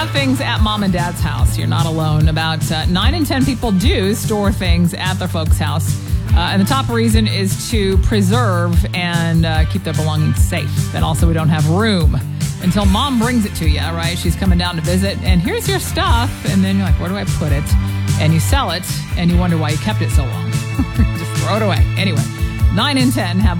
have things at mom and dad's house. You're not alone. About 9 in 10 people do store things at their folks' house. And the top reason is to preserve and keep their belongings safe. And also we don't have room until mom brings it to you, right? She's coming down to visit, and here's your stuff. And then you're like, where do I put it? And you sell it, and you wonder why you kept it so long. Just throw it away. Anyway, 9 in 10 have